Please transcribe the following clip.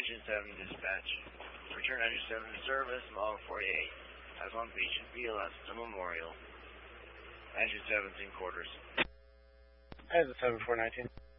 Engine 7 dispatch. Return Engine 7 to service, log 48. As on beach and BLS to Memorial. Engine 7's in quarters. As a 7419.